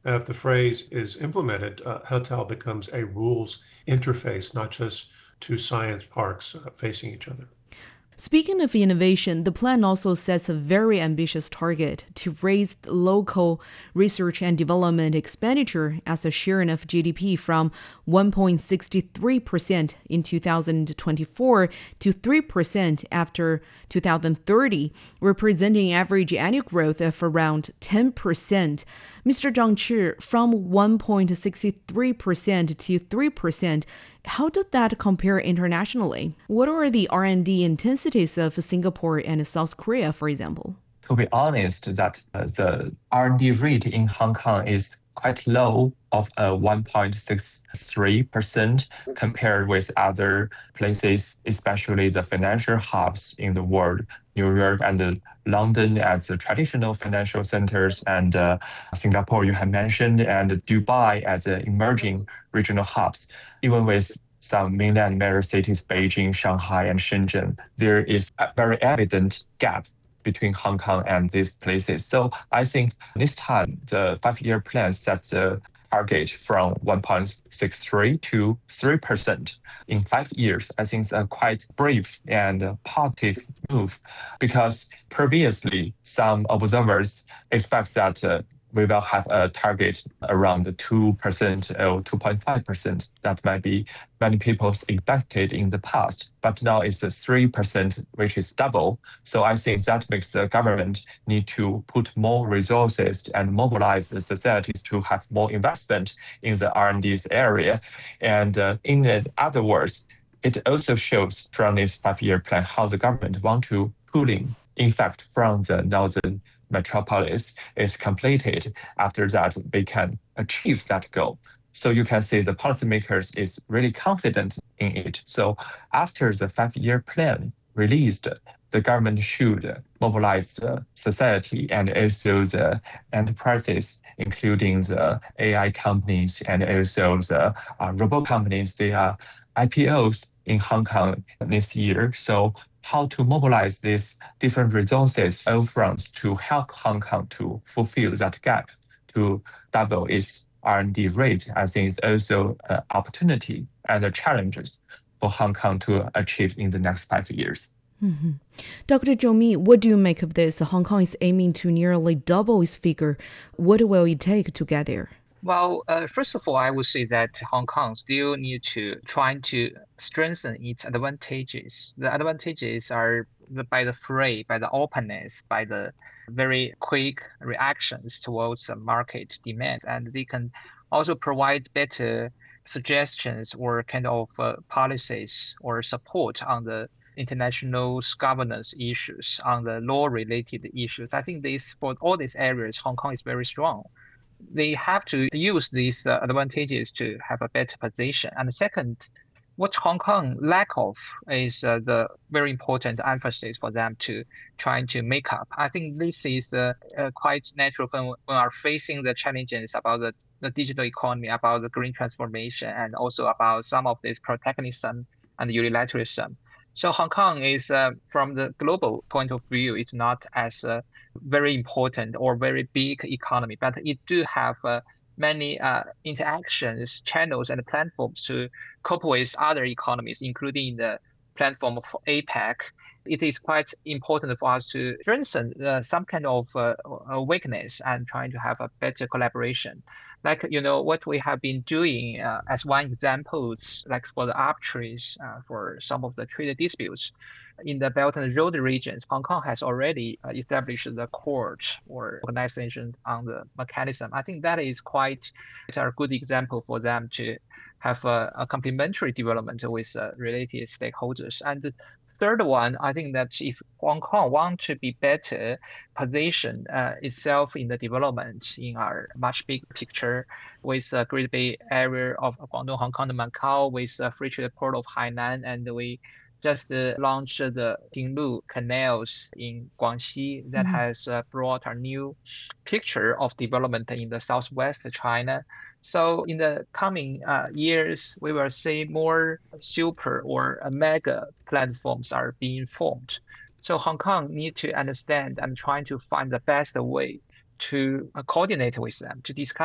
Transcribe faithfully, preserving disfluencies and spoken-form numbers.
If the phrase is implemented, uh, Hetal becomes a rules interface, not just two science parks uh, facing each other. Speaking of innovation, the plan also sets a very ambitious target to raise local research and development expenditure as a share of G D P from one point six three percent in two thousand twenty-four to three percent after two thousand thirty, representing average annual growth of around ten percent. Mister Zhang Chi, from one point six three percent to three percent, how did that compare internationally? What are the R and D intensities of Singapore and South Korea, for example? To be honest, that uh, the R and D rate in Hong Kong is quite low of uh, one point six three percent compared with other places, especially the financial hubs in the world, New York and uh, London as the traditional financial centers, and uh, Singapore you have mentioned, and Dubai as the emerging regional hubs. Even with some mainland major cities, Beijing, Shanghai, and Shenzhen, there is a very evident gap between Hong Kong and these places. So I think this time the five-year plan sets the target from one point six three to three percent in five years. I think it's a quite brave and positive move because previously some observers expect that uh, we will have a target around two percent or two point five percent. That might be many people expected in the past, but now it's a three percent, which is double. So I think that makes the government need to put more resources and mobilize the societies to have more investment in the R and D's area. And uh, in other words, it also shows from this five-year plan how the government want to pulling, in fact, from the northern metropolis is completed. After that, they can achieve that goal. So you can see the policymakers is really confident in it. So after the five-year plan released, the government should mobilize the society and also the enterprises, including the A I companies and also the uh, robot companies. They are I P Os in Hong Kong this year. So how to mobilize these different resources all fronts to help Hong Kong to fulfill that gap, to double its R and D rate, I think is also an opportunity and a challenges for Hong Kong to achieve in the next five years. Mm-hmm. Doctor Zhou Mi, what do you make of this? Hong Kong is aiming to nearly double its figure. What will it take to get there? Well, uh, first of all, I would say that Hong Kong still need to try to strengthen its advantages. The advantages are the, by the free, by the openness, by the very quick reactions towards the market demands, and they can also provide better suggestions or kind of uh, policies or support on the international governance issues, on the law-related issues. I think this for all these areas, Hong Kong is very strong. They have to use these uh, advantages to have a better position. And second, what Hong Kong lack of is uh, the very important emphasis for them to trying to make up. I think this is the uh, quite natural when we are facing the challenges about the, the digital economy, about the green transformation, and also about some of this protectionism and unilateralism. So Hong Kong is, uh, from the global point of view, it's not as a very important or very big economy, but it do have uh, many uh, interactions, channels, and platforms to cope with other economies, including the platform of APEC. It is quite important for us to strengthen uh, some kind of uh, weakness and trying to have a better collaboration. Like, you know, what we have been doing uh, as one example, like for the arbitraries, uh, for some of the trade disputes in the Belt and Road regions, Hong Kong has already uh, established the court or organization on the mechanism. I think that is quite a good example for them to have a, a complementary development with uh, related stakeholders. And third one, I think that if Hong Kong want to be better position uh, itself in the development in our much bigger picture with the Great Bay Area of Guangdong, Hong Kong, and Macau, with the free trade port of Hainan, and we just uh, launched the Dinglu canals in Guangxi that mm-hmm. has uh, brought a new picture of development in the southwest China. So in the coming uh, years, we will see more super or uh, mega platforms are being formed. So Hong Kong need to understand and trying to find the best way to uh, coordinate with them, to discuss